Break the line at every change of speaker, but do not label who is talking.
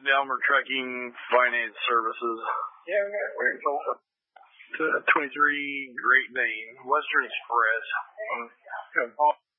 Delmer Trucking Finance Services.
Yeah, we're
23 Great Dane, Western Express.